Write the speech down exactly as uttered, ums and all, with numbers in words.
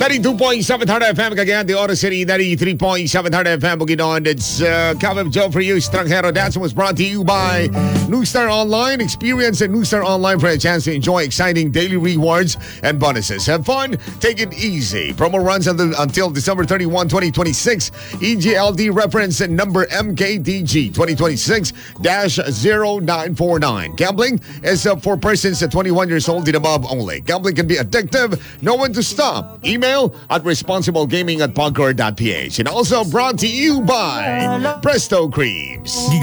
ninety-two point seven Hard F M, Cagayan de Oro City, ninety-three point seven Hard F M, Bukidnon. It's uh, Kevin Joe for you, Stranghero. That was brought to you by Newstar Online. Experience at Newstar Online for a chance to enjoy exciting daily rewards and bonuses. Have fun, take it easy. Promo runs until, until December thirty-first, twenty twenty-six. E G L D reference number M K D G twenty twenty-six dash zero nine four nine. Gambling is uh, for persons at twenty-one years old and above only. Gambling can be addictive. Know when to stop. Email at responsiblegaming at pogcor dot p h. And also brought to you by Presto Creams.